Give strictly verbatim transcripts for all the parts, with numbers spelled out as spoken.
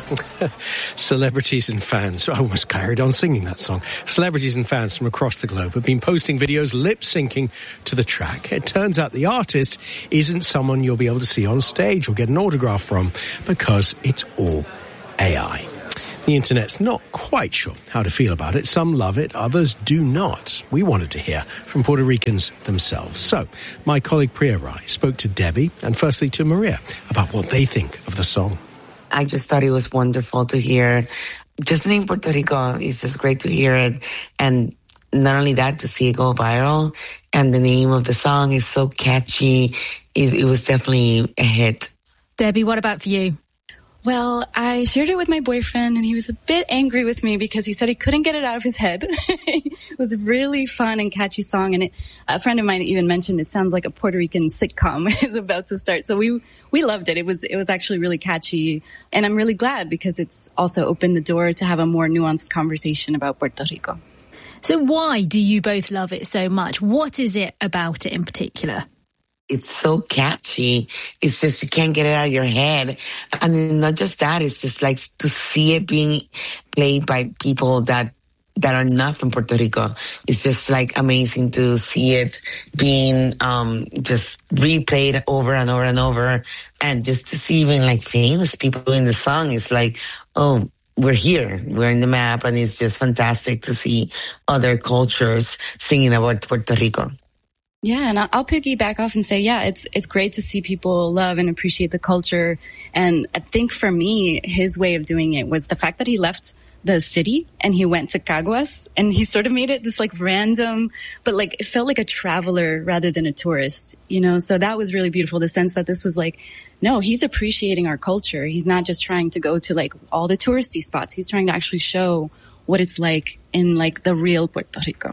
Celebrities and fans, I almost carried on singing that song. Celebrities and fans from across the globe have been posting videos lip-syncing to the track. It turns out the artist isn't someone you'll be able to see on stage or get an autograph from because it's all A I. The internet's not quite sure how to feel about it. Some love it, others do not. We wanted to hear from Puerto Ricans themselves. So, my colleague Priya Rai spoke to Debbie and firstly to Maria about what they think of the song. I just thought it was wonderful to hear. Just in Puerto Rico, it's just great to hear it. And not only that, to see it go viral. And the name of the song is so catchy. It, it was definitely a hit. Debbie, what about for you? Well, I shared it with my boyfriend, and he was a bit angry with me because he said he couldn't get it out of his head. It was a really fun and catchy song, and it, a friend of mine even mentioned it sounds like a Puerto Rican sitcom is about to start. So we we loved it. It was it was actually really catchy, and I'm really glad because it's also opened the door to have a more nuanced conversation about Puerto Rico. So why do you both love it so much? What is it about it in particular? It's so catchy. It's just, you can't get it out of your head. And not just that, it's just like to see it being played by people that that are not from Puerto Rico. It's just like amazing to see it being um just replayed over and over and over. And just to see even like famous people in the song, it's like, oh, we're here. We're in the map. And it's just fantastic to see other cultures singing about Puerto Rico. Yeah, and I'll piggyback off and say, yeah, it's it's great to see people love and appreciate the culture. And I think for me, his way of doing it was the fact that he left the city and he went to Caguas and he sort of made it this like random, but like it felt like a traveler rather than a tourist, you know? So that was really beautiful, the sense that this was like, no, he's appreciating our culture. He's not just trying to go to like all the touristy spots. He's trying to actually show what it's like in like the real Puerto Rico.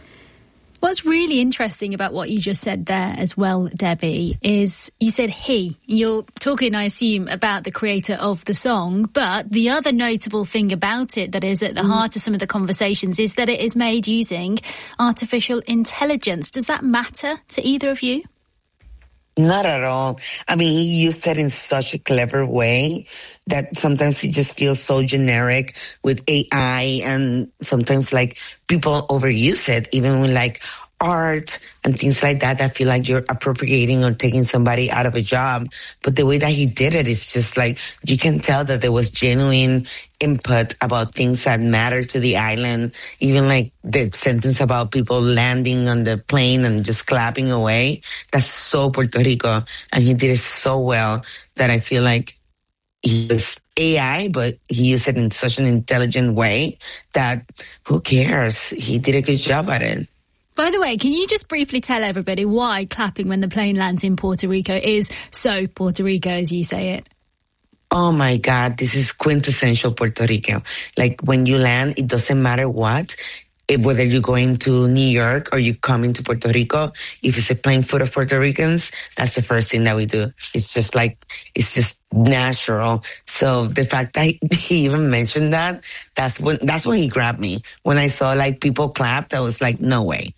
What's really interesting about what you just said there as well, Debbie, is you said he. You're talking, I assume, about the creator of the song, but the other notable thing about it that is at the mm. heart of some of the conversations is that it is made using artificial intelligence. Does that matter to either of you? Not at all. I mean, he used it in such a clever way that sometimes it just feels so generic with A I, and sometimes like people overuse it, even with like art and things like that. I feel like you're appropriating or taking somebody out of a job. But the way that he did it, it's just like you can tell that there was genuine input about things that matter to the island. Even like the sentence about people landing on the plane and just clapping away. That's so Puerto Rico. And he did it so well that I feel like he was A I, but he used it in such an intelligent way that who cares? He did a good job at it. By the way, can you just briefly tell everybody why clapping when the plane lands in Puerto Rico is so Puerto Rico, as you say it? Oh my God, this is quintessential Puerto Rico. Like when you land, it doesn't matter what, if, whether you're going to New York or you're coming to Puerto Rico, if it's a plane full of Puerto Ricans, that's the first thing that we do. It's just like, it's just natural. So the fact that he even mentioned that, that's when, that's when he grabbed me. When I saw like people clapped, I was like, no way.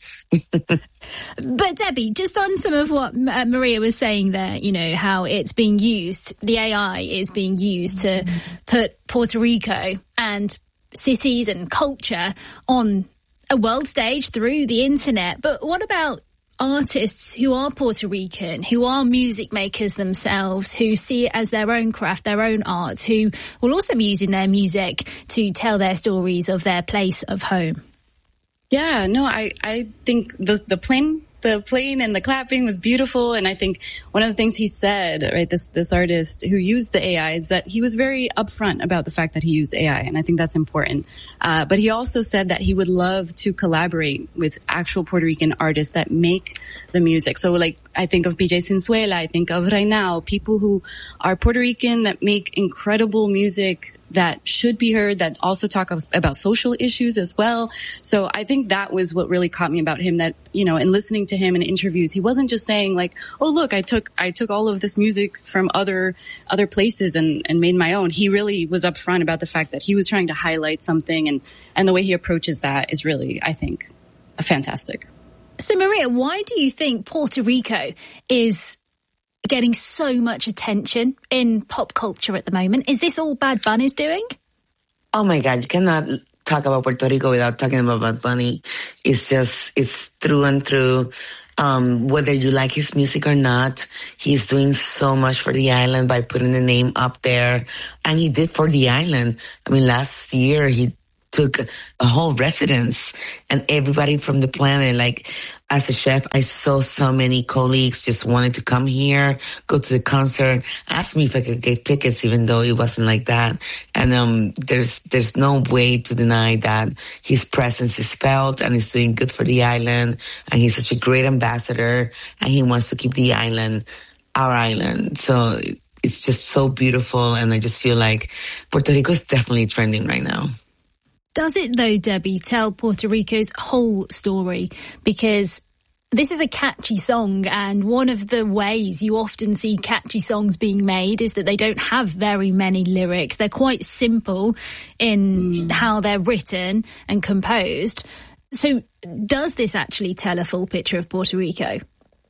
But Debbie, just on some of what uh, Maria was saying there, you know, how it's being used, the A I is being used to put Puerto Rico and cities and culture on a world stage through the internet. But what about artists who are Puerto Rican, who are music makers themselves, who see it as their own craft, their own art, who will also be using their music to tell their stories of their place of home? Yeah, no, I, I think the the plane the plane and the clapping was beautiful. And I think one of the things he said, right, this this artist who used the A I, is that he was very upfront about the fact that he used A I. And I think that's important. Uh, but he also said that he would love to collaborate with actual Puerto Rican artists that make the music. So like, I think of P J Sinzuela, I think of Right Now, people who are Puerto Rican that make incredible music that should be heard, that also talk about social issues as well. So I think that was what really caught me about him, that, you know, in listening to him in interviews, he wasn't just saying like, oh, look, I took, I took all of this music from other, other places and, and made my own. He really was upfront about the fact that he was trying to highlight something, and, and the way he approaches that is really, I think, fantastic. So Maria, why do you think Puerto Rico is getting so much attention in pop culture at the moment. Is this all Bad Bunny's doing? Oh my God, you cannot talk about Puerto Rico without talking about Bad Bunny. It's just, it's through and through. Um, whether you like his music or not, he's doing so much for the island by putting the name up there. And he did for the island. I mean, last year he took a whole residence and everybody from the planet, like, as a chef, I saw so many colleagues just wanted to come here, go to the concert, ask me if I could get tickets, even though it wasn't like that. And um, there's there's no way to deny that his presence is felt and he's doing good for the island. And he's such a great ambassador and he wants to keep the island our island. So it's just so beautiful. And I just feel like Puerto Rico is definitely trending right now. Does it, though, Debbie, tell Puerto Rico's whole story? Because this is a catchy song, and one of the ways you often see catchy songs being made is that they don't have very many lyrics. They're quite simple in mm. how they're written and composed. So does this actually tell a full picture of Puerto Rico?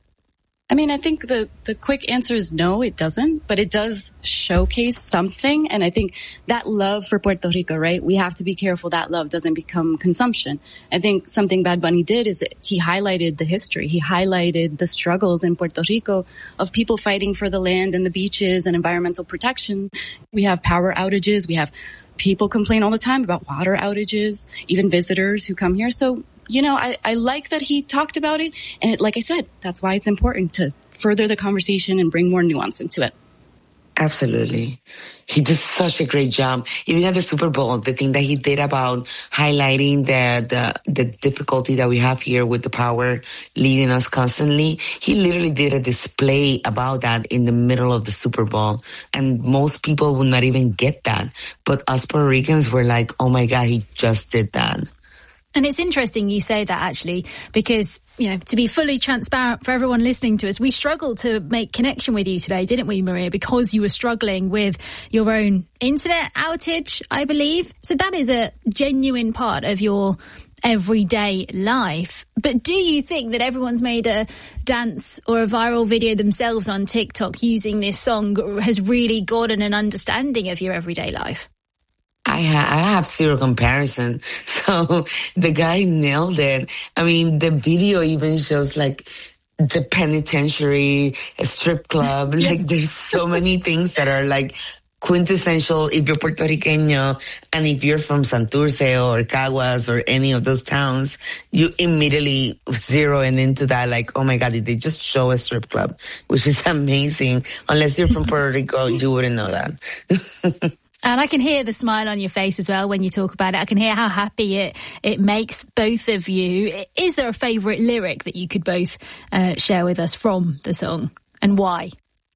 I mean, I think the, the quick answer is no, it doesn't, but it does showcase something. And I think that love for Puerto Rico, right? We have to be careful that love doesn't become consumption. I think something Bad Bunny did is that he highlighted the history. He highlighted the struggles in Puerto Rico of people fighting for the land and the beaches and environmental protection. We have power outages. We have people complain all the time about water outages, even visitors who come here. So, you know, I, I like that he talked about it. And it, like I said, that's why it's important to further the conversation and bring more nuance into it. Absolutely. He did such a great job. Even at the Super Bowl, the thing that he did about highlighting the, the, the difficulty that we have here with the power leading us constantly, he literally did a display about that in the middle of the Super Bowl. And most people would not even get that. But us Puerto Ricans were like, oh my God, he just did that. And it's interesting you say that, actually, because, you know, to be fully transparent for everyone listening to us, we struggled to make connection with you today, didn't we, Maria? Because you were struggling with your own internet outage, I believe. So that is a genuine part of your everyday life. But do you think that everyone's made a dance or a viral video themselves on TikTok using this song has really gotten an understanding of your everyday life? I, ha- I have zero comparison. So the guy nailed it. I mean, the video even shows like the penitentiary, a strip club. Yes. Like there's so many things that are like quintessential if you're Puerto Riqueño and if you're from Santurce or Caguas or any of those towns, you immediately zero in into that like, oh my God, did they just show a strip club? Which is amazing. Unless you're from Puerto Rico, you wouldn't know that. And I can hear the smile on your face as well when you talk about it. I can hear how happy it, it makes both of you. Is there a favourite lyric that you could both uh, share with us from the song, and why?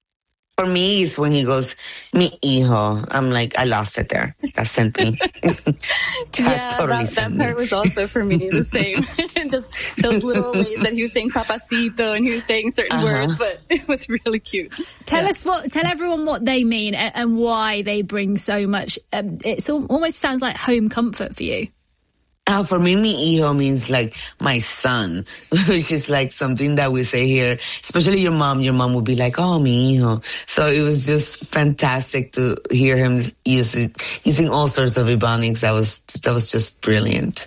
For me, it's when he goes, mi hijo. I'm like, I lost it there. That sent me. that yeah, totally that, that part me. was also for me the same. Just those little ways that he was saying papacito and he was saying certain uh-huh. words, but it was really cute. Tell yeah. us what, tell everyone what they mean and why they bring so much. Um, it almost sounds like home comfort for you. Uh, for me, mi hijo means like my son, which is like something that we say here, especially your mom. Your mom would be like, oh, mi hijo. So it was just fantastic to hear him use it, using all sorts of Ebonics. That was, that was just brilliant.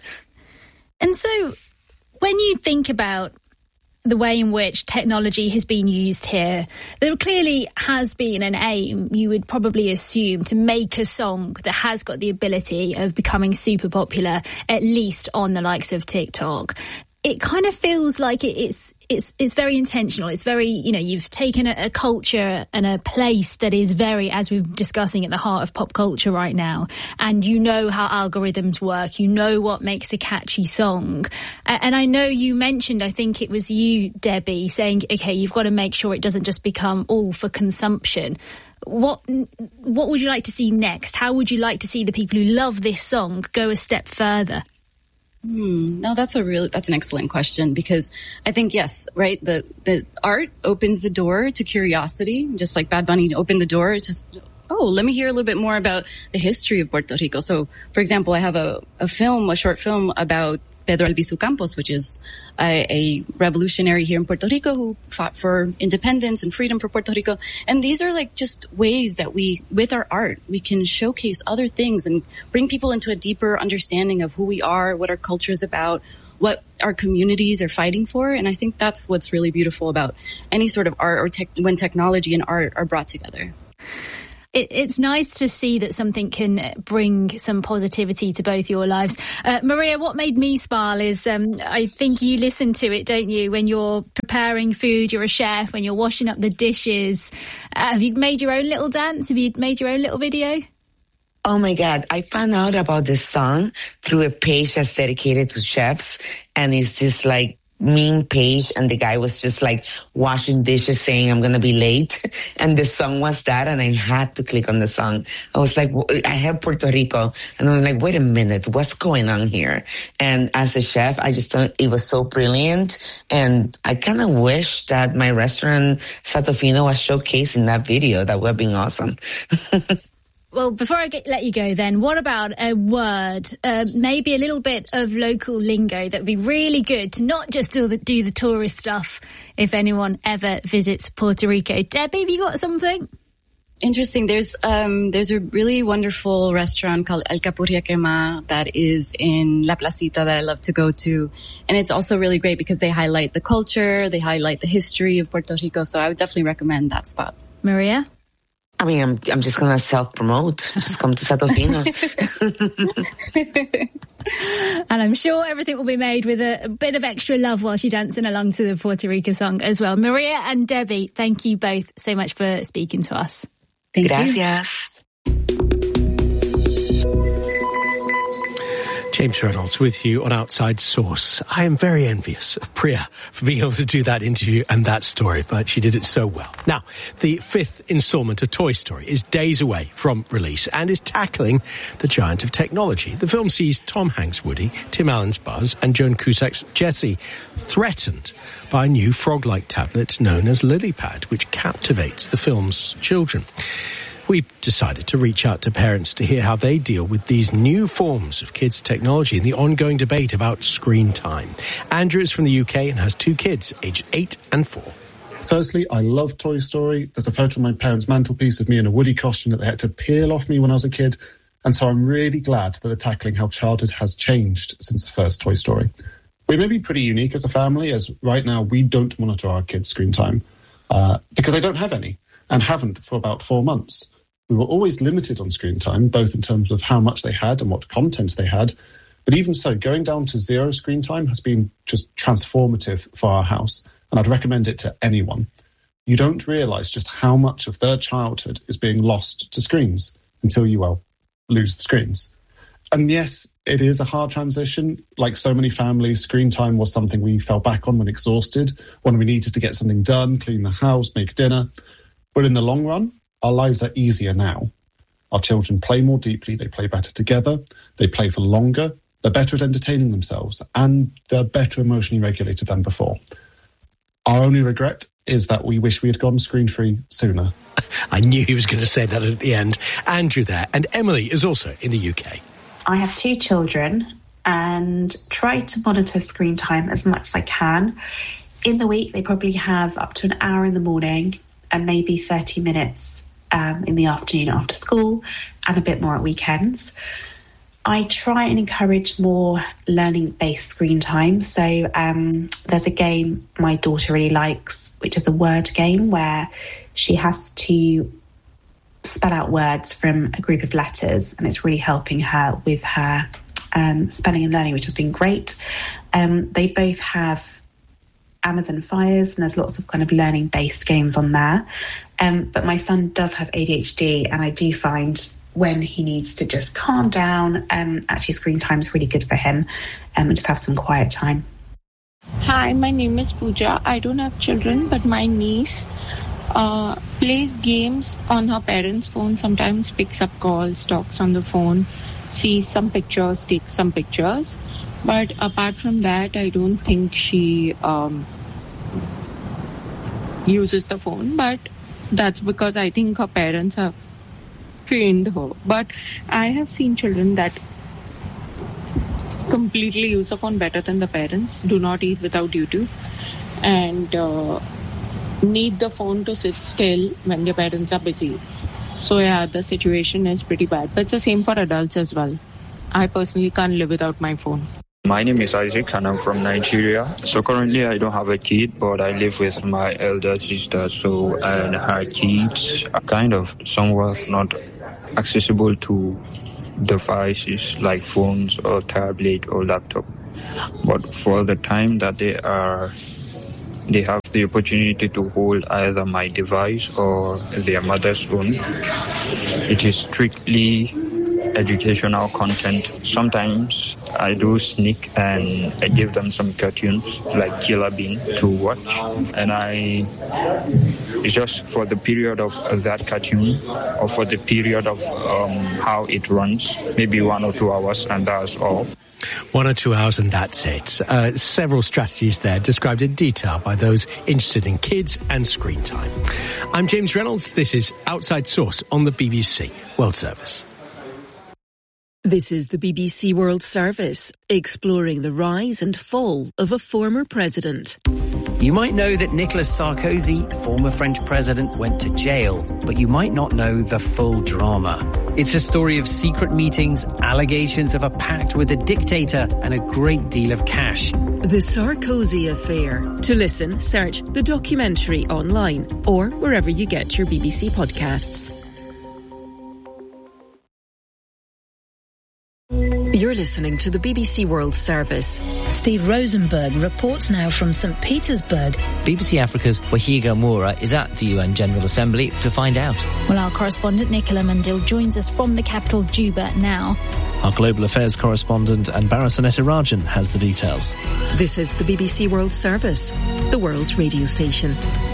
And so when you think about the way in which technology has been used here, there clearly has been an aim, you would probably assume, to make a song that has got the ability of becoming super popular, at least on the likes of TikTok. It kind of feels like it, it's it's it's very intentional. It's very, you know, you've taken a, a culture and a place that is very, as we're discussing, at the heart of pop culture right now. And you know how algorithms work. You know what makes a catchy song. Uh, and I know you mentioned, I think it was you, Debbie, saying, okay, you've got to make sure it doesn't just become all for consumption. What what would you like to see next? How would you like to see the people who love this song go a step further? Hmm. No, that's a really, that's an excellent question, because I think, yes, right. The, the art opens the door to curiosity, just like Bad Bunny opened the door. It's just, oh, let me hear a little bit more about the history of Puerto Rico. So, for example, I have a, a film, a short film about Pedro Albizu Campos, which is a, a revolutionary here in Puerto Rico who fought for independence and freedom for Puerto Rico. And these are like just ways that we, with our art, we can showcase other things and bring people into a deeper understanding of who we are, what our culture is about, what our communities are fighting for. And I think that's what's really beautiful about any sort of art or tech, when technology and art are brought together. It, it's nice to see that something can bring some positivity to both your lives. Uh, Maria, what made me smile is um, I think you listen to it, don't you, when you're preparing food, you're a chef, when you're washing up the dishes. Uh, have you made your own little dance? Have you made your own little video? Oh my God, I found out about this song through a page that's dedicated to chefs, and it's this like mean page, and the guy was just like washing dishes saying, I'm going to be late. And the song was that, and I had to click on the song. I was like, I have Puerto Rico. And I'm like, wait a minute, what's going on here? And as a chef, I just thought it was so brilliant. And I kind of wish that my restaurant, Satofino, was showcasing that video. That would have been awesome. Well, before I get, let you go then, what about a word, uh, maybe a little bit of local lingo that would be really good to not just do the, do the tourist stuff if anyone ever visits Puerto Rico. Debbie, have you got something? Interesting. There's um there's a really wonderful restaurant called El Capurriaquema that is in La Placita that I love to go to. And it's also really great because they highlight the culture, they highlight the history of Puerto Rico. So I would definitely recommend that spot. Maria? I mean, I'm I'm just going to self-promote. Just come to Satofino. And I'm sure everything will be made with a, a bit of extra love while you're dancing along to the Puerto Rico song as well. Maria and Debbie, thank you both so much for speaking to us. Thank Gracias. you. James Reynolds with you on Outside Source. I am very envious of Priya for being able to do that interview and that story, but she did it so well. Now, the fifth installment of Toy Story is days away from release and is tackling the giant of technology. The film sees Tom Hanks' Woody, Tim Allen's Buzz, and Joan Cusack's Jessie threatened by a new frog-like tablet known as LilyPad, which captivates the film's children. We've decided to reach out to parents to hear how they deal with these new forms of kids' technology and the ongoing debate about screen time. Andrew is from the U K and has two kids, aged eight and four. Firstly, I love Toy Story. There's a photo on my parents' mantelpiece of me in a Woody costume that they had to peel off me when I was a kid. And so I'm really glad that they're tackling how childhood has changed since the first Toy Story. We may be pretty unique as a family, as right now we don't monitor our kids' screen time uh, because they don't have any and haven't for about four months. We were always limited on screen time, both in terms of how much they had and what content they had. But even so, going down to zero screen time has been just transformative for our house, and I'd recommend it to anyone. You don't realise just how much of their childhood is being lost to screens until you, well, lose the screens. And yes, it is a hard transition. Like so many families, screen time was something we fell back on when exhausted, when we needed to get something done, clean the house, make dinner. But in the long run, our lives are easier now. Our children play more deeply, they play better together, they play for longer, they're better at entertaining themselves, and they're better emotionally regulated than before. Our only regret is that we wish we had gone screen-free sooner. I knew he was going to say that at the end. Andrew there, and Emily is also in the U K. I have two children and try to monitor screen time as much as I can. In the week, they probably have up to an hour in the morning and maybe thirty minutes um, in the afternoon after school, and a bit more at weekends. I try and encourage more learning-based screen time. So um, there's a game my daughter really likes, which is a word game where she has to spell out words from a group of letters, and it's really helping her with her um, spelling and learning, which has been great. Um, they both have Amazon Fires, and there's lots of kind of learning-based games on there. Um, but my son does have A D H D, and I do find when he needs to just calm down, um, actually screen time is really good for him, um, and just have some quiet time. Hi, my name is Pooja. I don't have children, but my niece uh, plays games on her parents' phone, sometimes picks up calls, talks on the phone, sees some pictures, takes some pictures. But apart from that, I don't think she um, uses the phone. But that's because I think her parents have trained her. But I have seen children that completely use the phone better than the parents, do not eat without YouTube, and uh, need the phone to sit still when their parents are busy. So yeah, the situation is pretty bad. But it's the same for adults as well. I personally can't live without my phone. My name is Isaac and I'm from Nigeria. So currently I don't have a kid, but I live with my elder sister. So and her kids are kind of somewhat not accessible to devices like phones or tablet or laptop. But for the time that they are, they have the opportunity to hold either my device or their mother's own. It is strictly educational content. Sometimes I do sneak and I give them some cartoons like Killer Bean to watch, and I it's just for the period of that cartoon or for the period of um, how it runs, maybe one or two hours, and that's all. One or two hours and that's it. Uh, several strategies there described in detail by those interested in kids and screen time. I'm James Reynolds. This is Outside Source on the B B C World Service. This is the B B C World Service, exploring the rise and fall of a former president. You might know that Nicolas Sarkozy, former French president, went to jail, but you might not know the full drama. It's a story of secret meetings, allegations of a pact with a dictator, and a great deal of cash. The Sarkozy Affair. To listen, search the documentary online or wherever you get your B B C podcasts. You're listening to the B B C World Service. Steve Rosenberg reports now from Saint Petersburg. B B C Africa's Wahiga Moura is at the U N General Assembly to find out. Well, our correspondent Nicola Mandil joins us from the capital, Juba, now. Our global affairs correspondent Anbara Sanetirajan has the details. This is the B B C World Service, the world's radio station.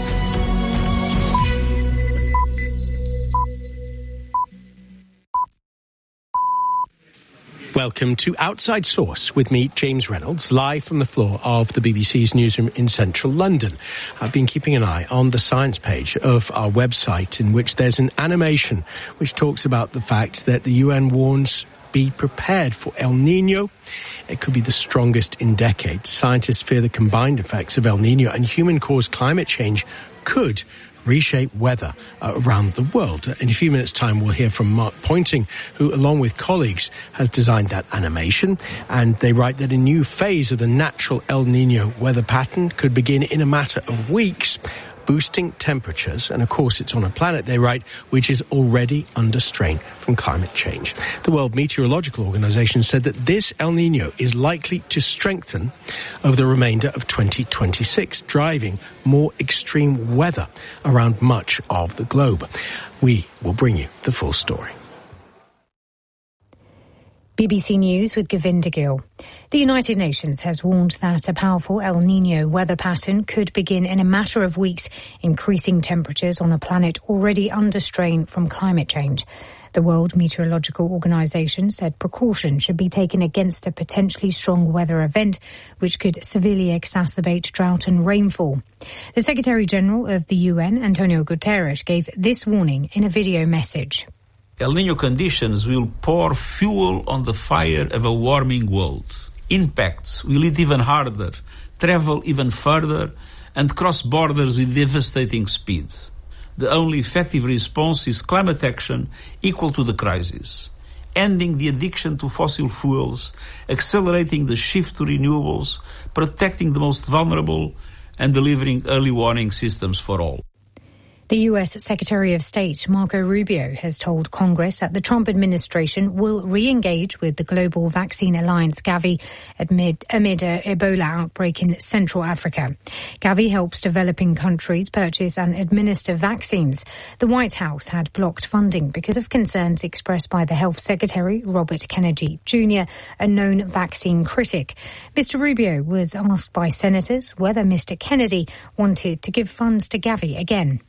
Welcome to Outside Source with me, James Reynolds, live from the floor of the B B C's newsroom in central London. I've been keeping an eye on the science page of our website, in which there's an animation which talks about the fact that the U N warns be prepared for El Nino. It could be the strongest in decades. Scientists fear the combined effects of El Nino and human-caused climate change could reshape weather uh, around the world. In a few minutes' time, we'll hear from Mark Pointing, who, along with colleagues, has designed that animation. And they write that a new phase of the natural El Nino weather pattern could begin in a matter of weeks, boosting temperatures. And of course, it's on a planet, they write, which is already under strain from climate change. The World Meteorological Organization said that this El Nino is likely to strengthen over the remainder of twenty twenty-six, driving more extreme weather around much of the globe. We will bring you the full story. B B C News with Govinda Gill. The United Nations has warned that a powerful El Nino weather pattern could begin in a matter of weeks, increasing temperatures on a planet already under strain from climate change. The World Meteorological Organization said precaution should be taken against a potentially strong weather event, which could severely exacerbate drought and rainfall. The Secretary-General of the U N, Antonio Guterres, gave this warning in a video message. El Nino conditions will pour fuel on the fire of a warming world. Impacts will hit even harder, travel even further, and cross borders with devastating speed. The only effective response is climate action equal to the crisis, ending the addiction to fossil fuels, accelerating the shift to renewables, protecting the most vulnerable, and delivering early warning systems for all. The U S Secretary of State Marco Rubio has told Congress that the Trump administration will re-engage with the Global Vaccine Alliance, Gavi, amid, amid an Ebola outbreak in Central Africa. Gavi helps developing countries purchase and administer vaccines. The White House had blocked funding because of concerns expressed by the Health Secretary, Robert Kennedy Junior, a known vaccine critic. Mister Rubio was asked by senators whether Mister Kennedy wanted to give funds to Gavi again.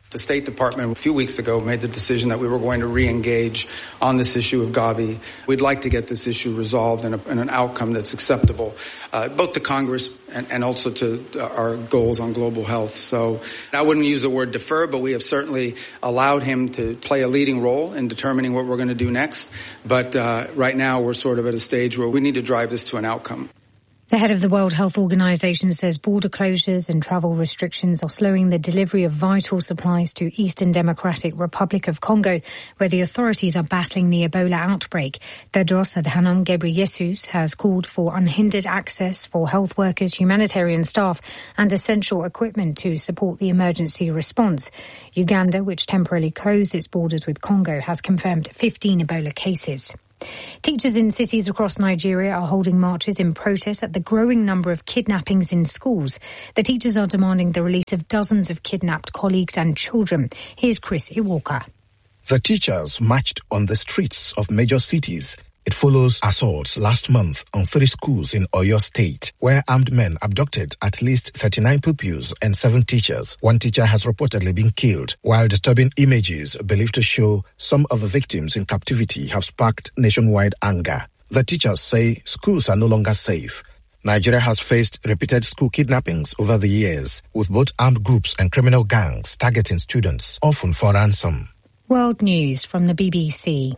The State Department a few weeks ago made the decision that we were going to re-engage on this issue of Gavi. We'd like to get this issue resolved in, a, in an outcome that's acceptable, uh, both to Congress and, and also to our goals on global health. So I wouldn't use the word defer, but we have certainly allowed him to play a leading role in determining what we're going to do next. But uh, right now we're sort of at a stage where we need to drive this to an outcome. The head of the World Health Organization says border closures and travel restrictions are slowing the delivery of vital supplies to Eastern Democratic Republic of Congo, where the authorities are battling the Ebola outbreak. Tedros Adhanom Ghebreyesus has called for unhindered access for health workers, humanitarian staff and essential equipment to support the emergency response. Uganda, which temporarily closed its borders with Congo, has confirmed fifteen Ebola cases. Teachers in cities across Nigeria are holding marches in protest at the growing number of kidnappings in schools. The teachers are demanding the release of dozens of kidnapped colleagues and children. Here's Chris Iwoka. The teachers marched on the streets of major cities. It follows assaults last month on three schools in Oyo State, where armed men abducted at least thirty-nine pupils and seven teachers. One teacher has reportedly been killed, while disturbing images believed to show some of the victims in captivity have sparked nationwide anger. The teachers say schools are no longer safe. Nigeria has faced repeated school kidnappings over the years, with both armed groups and criminal gangs targeting students, often for ransom. World News from the B B C.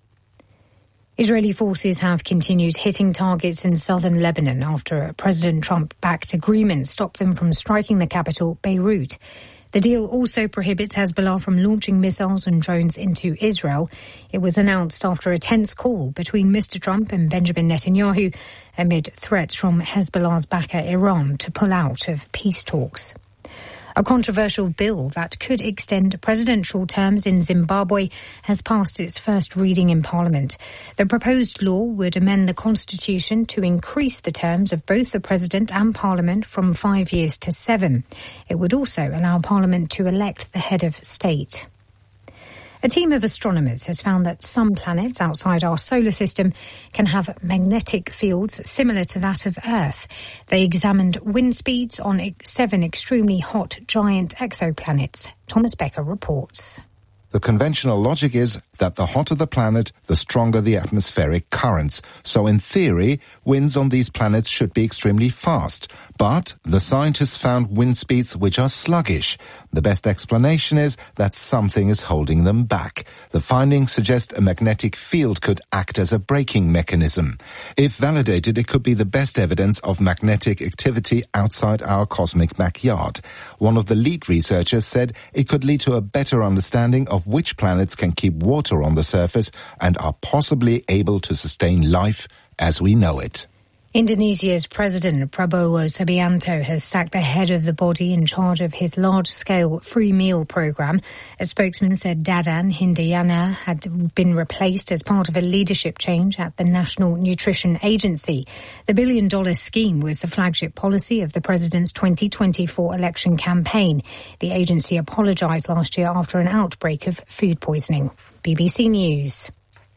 Israeli forces have continued hitting targets in southern Lebanon after a President Trump-backed agreement stopped them from striking the capital, Beirut. The deal also prohibits Hezbollah from launching missiles and drones into Israel. It was announced after a tense call between Mister Trump and Benjamin Netanyahu amid threats from Hezbollah's backer Iran to pull out of peace talks. A controversial bill that could extend presidential terms in Zimbabwe has passed its first reading in Parliament. The proposed law would amend the constitution to increase the terms of both the president and Parliament from five years to seven. It would also allow Parliament to elect the head of state. A team of astronomers has found that some planets outside our solar system can have magnetic fields similar to that of Earth. They examined wind speeds on seven extremely hot giant exoplanets. Thomas Becker reports. The conventional logic is that the hotter the planet, the stronger the atmospheric currents. So in theory, winds on these planets should be extremely fast. But the scientists found wind speeds which are sluggish. The best explanation is that something is holding them back. The findings suggest a magnetic field could act as a braking mechanism. If validated, it could be the best evidence of magnetic activity outside our cosmic backyard. One of the lead researchers said it could lead to a better understanding of which planets can keep water on the surface and are possibly able to sustain life as we know it. Indonesia's President Prabowo Subianto has sacked the head of the body in charge of his large-scale free meal program. A spokesman said Dadan Hindayana had been replaced as part of a leadership change at the National Nutrition Agency. The billion-dollar scheme was the flagship policy of the president's twenty twenty-four election campaign. The agency apologized last year after an outbreak of food poisoning. B B C News.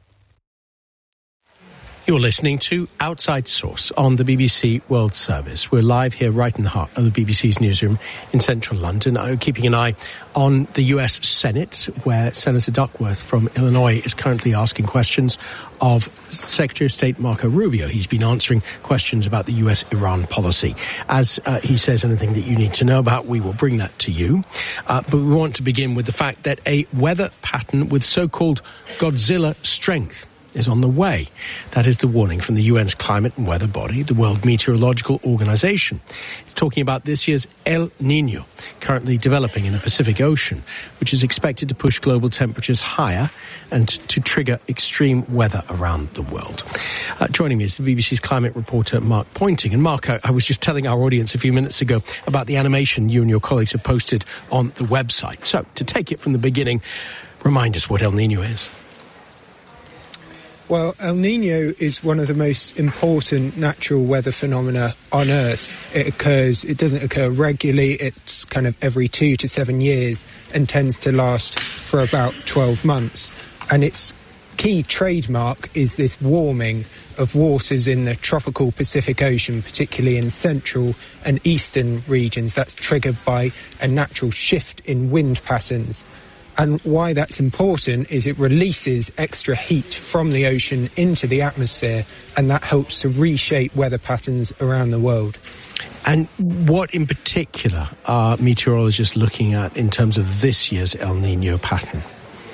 You're listening to Outside Source on the B B C World Service. We're live here right in the heart of the B B C's newsroom in central London, uh, keeping an eye on the U S Senate, where Senator Duckworth from Illinois is currently asking questions of Secretary of State Marco Rubio. He's been answering questions about the U S Iran policy. As uh, he says anything that you need to know about, we will bring that to you. Uh, but we want to begin with the fact that a weather pattern with so-called Godzilla strength is on the way. That is the warning from the U N's climate and weather body, the World Meteorological Organization. It's talking about this year's El Niño, currently developing in the Pacific Ocean, which is expected to push global temperatures higher and to trigger extreme weather around the world. Uh, joining me is the B B C's climate reporter, Mark Pointing. And Mark, I, I was just telling our audience a few minutes ago about the animation you and your colleagues have posted on the website. So, to take it from the beginning, remind us what El Niño is. Well, El Niño is one of the most important natural weather phenomena on Earth. It occurs, it doesn't occur regularly, it's kind of every two to seven years and tends to last for about twelve months. And it's key trademark is this warming of waters in the tropical Pacific Ocean, particularly in central and eastern regions. That's triggered by a natural shift in wind patterns. And why that's important is it releases extra heat from the ocean into the atmosphere, and that helps to reshape weather patterns around the world. And what in particular are meteorologists looking at in terms of this year's El Niño pattern?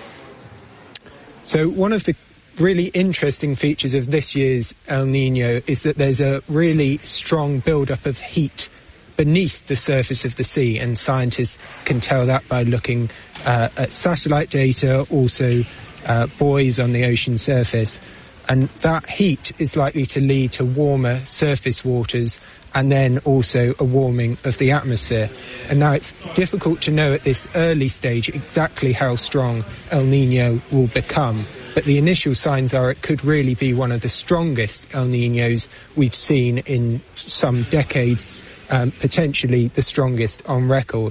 So one of the really interesting features of this year's El Niño is that there's a really strong build-up of heat beneath the surface of the sea, and scientists can tell that by looking uh, at satellite data, also uh, buoys on the ocean surface. And that heat is likely to lead to warmer surface waters and then also a warming of the atmosphere. And now it's difficult to know at this early stage exactly how strong El Niño will become. But the initial signs are it could really be one of the strongest El Niños we've seen in some decades, um, potentially the strongest on record.